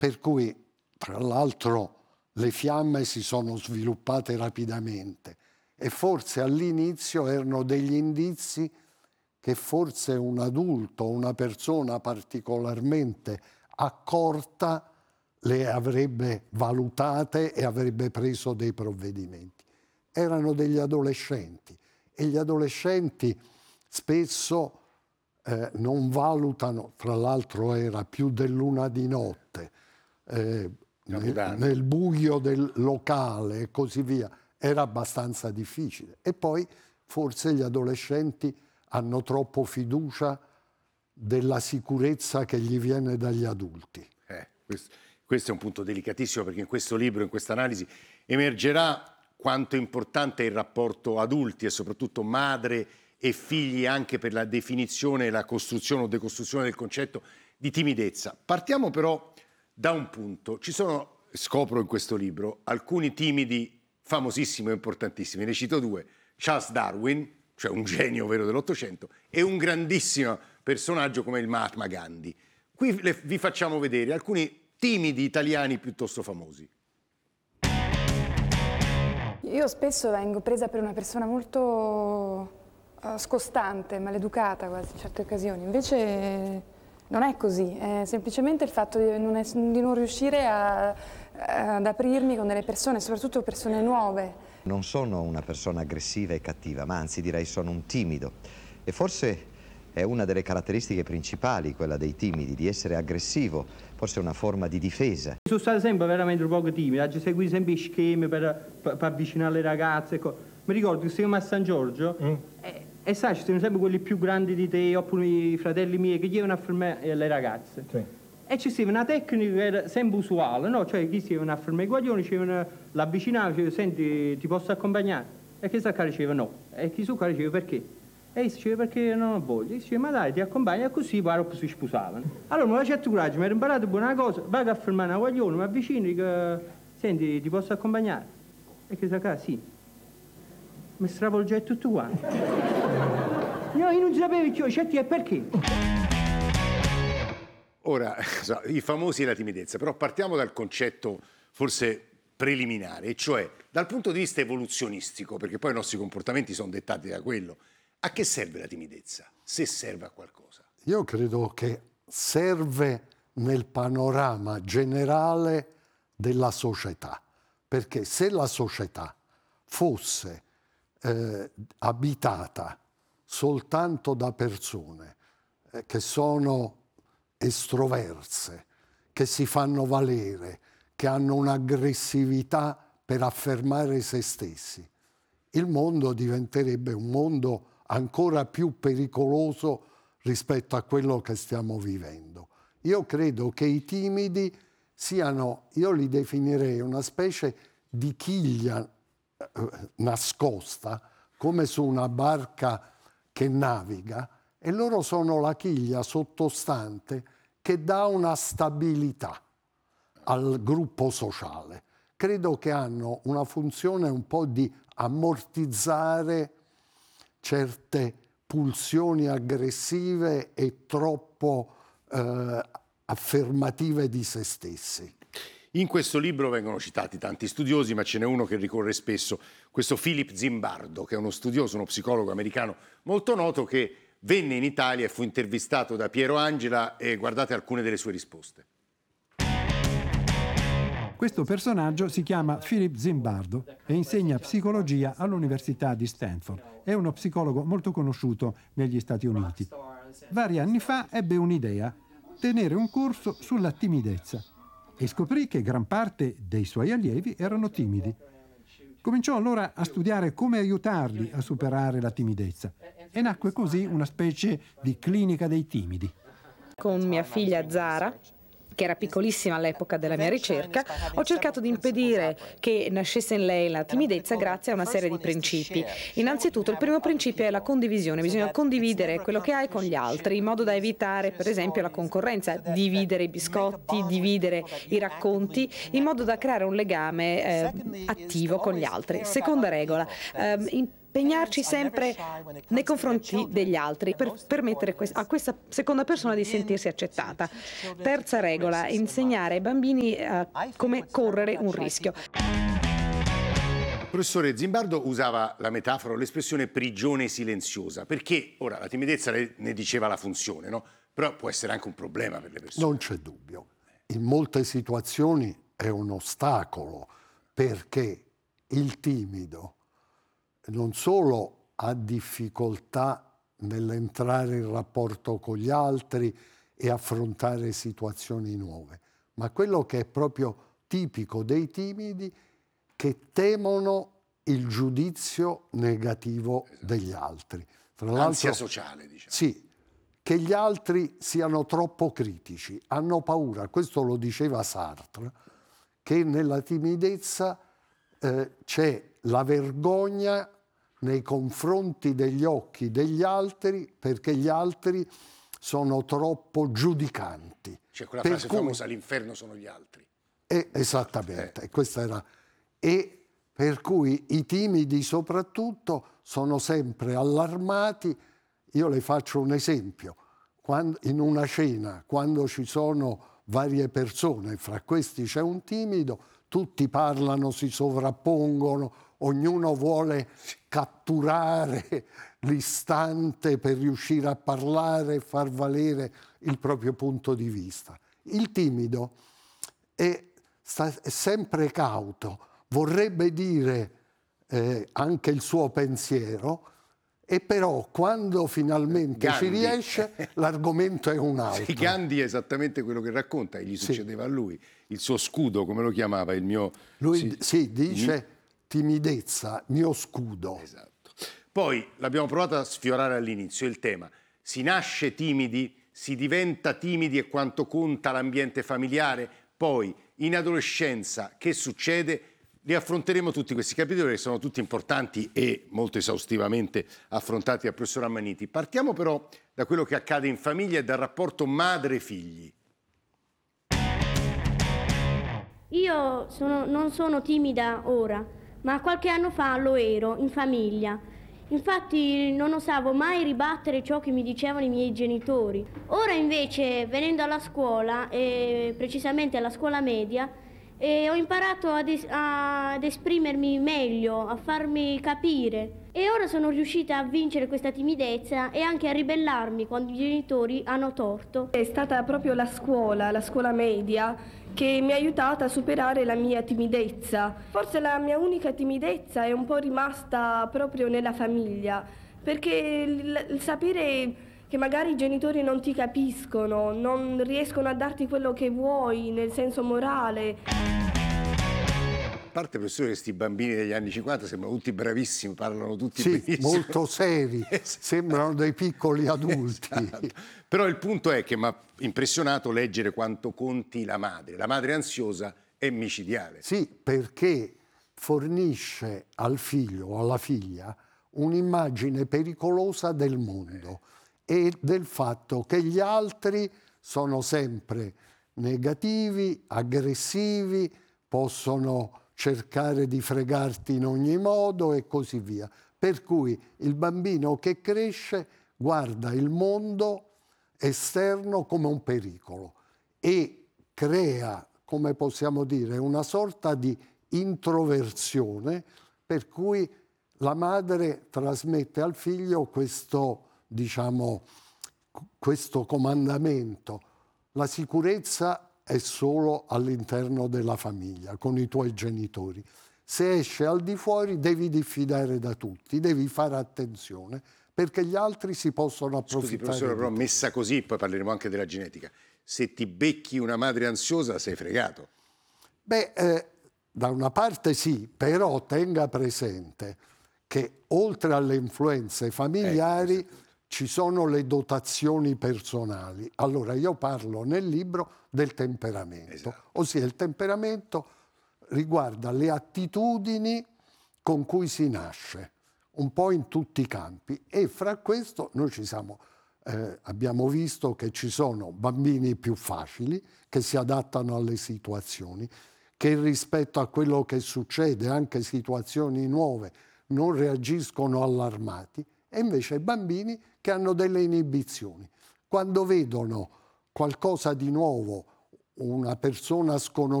per cui tra l'altro le fiamme si sono sviluppate rapidamente e forse all'inizio erano degli indizi che forse un adulto, una persona particolarmente accorta le avrebbe valutate e avrebbe preso dei provvedimenti. Erano degli adolescenti e gli adolescenti spesso non valutano, tra l'altro era più dell'una di notte, nel buio del locale e così via, era abbastanza difficile. E poi forse gli adolescenti hanno troppo fiducia della sicurezza che gli viene dagli adulti. Questo è un punto delicatissimo, perché in questo libro, in questa analisi, emergerà quanto importante è il rapporto adulti e soprattutto madre e figli, anche per la definizione, la costruzione o decostruzione del concetto di timidezza. Partiamo però da un punto. Ci sono, scopro in questo libro, alcuni timidi famosissimi e importantissimi. Ne cito due: Charles Darwin, cioè un genio vero dell'Ottocento, e un grandissimo personaggio come il Mahatma Gandhi. Qui vi facciamo vedere alcuni timidi italiani piuttosto famosi. Io spesso vengo presa per una persona molto scostante, maleducata quasi in certe occasioni, invece non è così, è semplicemente il fatto di non riuscire ad aprirmi con delle persone, soprattutto persone nuove. Non sono una persona aggressiva e cattiva, ma anzi direi sono un timido, e forse è una delle caratteristiche principali, quella dei timidi, di essere aggressivo, forse è una forma di difesa. Sono stato sempre veramente un po' timido, ho seguito sempre schemi per avvicinare le ragazze. Mi ricordo che stiamo a San Giorgio e sai, ci sono sempre quelli più grandi di te, oppure i fratelli miei che chiedevano a fermare le ragazze. Sì. E ci sia una tecnica che era sempre usuale, no? Cioè chi si a fermare i guaglioni, l'avvicinava, diceva: senti, ti posso accompagnare? E chi sa diceva no. E chi su diceva perché? E diceva perché non ho voglia. E diceva: ma dai, ti accompagna, e così poi si sposavano. Allora mi faceva coraggio, mi ero imparato buona cosa, vado a fermare una guaglione, mi avvicino e dico: senti, ti posso accompagnare? E chi sa sì. Mi stravolge tutto quanto. Io non sapevo che certi è perché. Ora, i famosi e la timidezza, però partiamo dal concetto forse preliminare, e cioè dal punto di vista evoluzionistico, perché poi i nostri comportamenti sono dettati da quello. A che serve la timidezza, se serve a qualcosa? Io credo che serve nel panorama generale della società, perché se la società fosse abitata soltanto da persone che sono estroverse, che si fanno valere, che hanno un'aggressività per affermare se stessi, il mondo diventerebbe un mondo ancora più pericoloso rispetto a quello che stiamo vivendo. Io credo che i timidi siano, io li definirei una specie di chiglia nascosta, come su una barca che naviga, e loro sono la chiglia sottostante che dà una stabilità al gruppo sociale. Credo che hanno una funzione un po' di ammortizzare certe pulsioni aggressive e troppo affermative di se stessi. In questo libro vengono citati tanti studiosi, ma ce n'è uno che ricorre spesso, questo Philip Zimbardo, che è uno studioso, uno psicologo americano molto noto, che venne in Italia e fu intervistato da Piero Angela, e guardate alcune delle sue risposte. Questo personaggio si chiama Philip Zimbardo e insegna psicologia all'Università di Stanford. È uno psicologo molto conosciuto negli Stati Uniti. Vari anni fa ebbe un'idea: tenere un corso sulla timidezza, e scoprì che gran parte dei suoi allievi erano timidi. Cominciò allora a studiare come aiutarli a superare la timidezza e nacque così una specie di clinica dei timidi. Con mia figlia Zara, che era piccolissima all'epoca della mia ricerca, ho cercato di impedire che nascesse in lei la timidezza grazie a una serie di principi. Innanzitutto, il primo principio è la condivisione. Bisogna condividere quello che hai con gli altri, in modo da evitare, per esempio, la concorrenza, dividere i biscotti, dividere i racconti, in modo da creare un legame attivo con gli altri. Seconda regola, impegnarci sempre nei confronti degli altri per permettere a questa seconda persona di sentirsi accettata. Terza regola, insegnare ai bambini come correre un rischio. Il professore Zimbardo usava la metafora, l'espressione prigione silenziosa, perché ora la timidezza ne diceva la funzione, no? Però può essere anche un problema per le persone. Non c'è dubbio. In molte situazioni è un ostacolo, perché il timido non solo ha difficoltà nell'entrare in rapporto con gli altri e affrontare situazioni nuove, ma quello che è proprio tipico dei timidi, che temono il giudizio negativo degli altri. Tra l'altro, ansia sociale, diciamo. Sì, che gli altri siano troppo critici, hanno paura, questo lo diceva Sartre, che nella timidezza c'è la vergogna nei confronti degli occhi degli altri, perché gli altri sono troppo giudicanti. C'è quella frase famosa, l'inferno sono gli altri. Esattamente, questa era. E per cui i timidi soprattutto sono sempre allarmati. Io le faccio un esempio. In una cena, quando ci sono varie persone, fra questi c'è un timido, tutti parlano, si sovrappongono, ognuno vuole catturare l'istante per riuscire a parlare e far valere il proprio punto di vista. Il timido è sempre cauto, vorrebbe dire anche il suo pensiero, e però quando finalmente Gandhi. ci riesce l'argomento è un altro. Sì, Gandhi è esattamente quello che racconta, e gli succedeva a lui. Il suo scudo, come lo chiamava, il mio... Lui dice timidezza, mio scudo. Esatto. Poi l'abbiamo provato a sfiorare all'inizio il tema. Si nasce timidi, si diventa timidi e quanto conta l'ambiente familiare. Poi in adolescenza che succede? Li affronteremo tutti questi capitoli, che sono tutti importanti e molto esaustivamente affrontati dal professor Ammanniti. Partiamo però da quello che accade in famiglia e dal rapporto madre-figli. Io non sono timida ora, ma qualche anno fa lo ero in famiglia. Infatti non osavo mai ribattere ciò che mi dicevano i miei genitori. Ora invece, venendo alla scuola, e precisamente alla scuola media, ho imparato ad esprimermi meglio, a farmi capire. E ora sono riuscita a vincere questa timidezza e anche a ribellarmi quando i genitori hanno torto. È stata proprio la scuola media, che mi ha aiutato a superare la mia timidezza. Forse la mia unica timidezza è un po' rimasta proprio nella famiglia, perché il sapere che magari i genitori non ti capiscono, non riescono a darti quello che vuoi nel senso morale. A parte, professore, questi bambini degli anni 50 sembrano tutti bravissimi, parlano tutti benissimo. Molto seri, sembrano dei piccoli adulti. Esatto. Però il punto è che mi ha impressionato leggere quanto conti la madre. La madre ansiosa è micidiale. Sì, perché fornisce al figlio o alla figlia un'immagine pericolosa del mondo e del fatto che gli altri sono sempre negativi, aggressivi, possono cercare di fregarti in ogni modo e così via. Per cui il bambino che cresce guarda il mondo esterno come un pericolo e crea, come possiamo dire, una sorta di introversione, per cui la madre trasmette al figlio questo comandamento. La sicurezza è solo all'interno della famiglia, con i tuoi genitori. Se esci al di fuori devi diffidare da tutti, devi fare attenzione, perché gli altri si possono approfittare. Scusi, professore, però messa così, poi parleremo anche della genetica. Se ti becchi una madre ansiosa sei fregato. Da una parte sì, però tenga presente che oltre alle influenze familiari ci sono le dotazioni personali. Allora io parlo nel libro del temperamento, ossia il temperamento riguarda le attitudini con cui si nasce, un po' in tutti i campi, e fra questo noi abbiamo visto che ci sono bambini più facili che si adattano alle situazioni, che rispetto a quello che succede, anche situazioni nuove, non reagiscono allarmati, e invece i bambini che hanno delle inibizioni. Quando vedono qualcosa di nuovo, una persona sconosciuta,